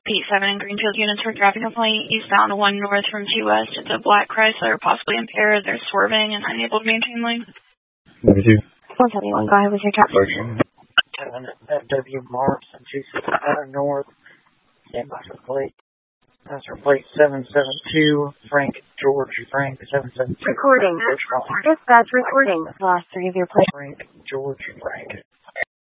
Pete 7 in Greenfield units for traffic complaint. Eastbound 1 north from 2 west. It's a black Chrysler, possibly impaired. They're swerving and unable to maintain lane. Number 2. 171, go ahead with your traffic. 700 FW Marks and 267 north. Stand by for plate. That's for plate 772. Frank George Frank 772. Recording. Dispatch recording. Last 3 of your plate. Frank George Frank.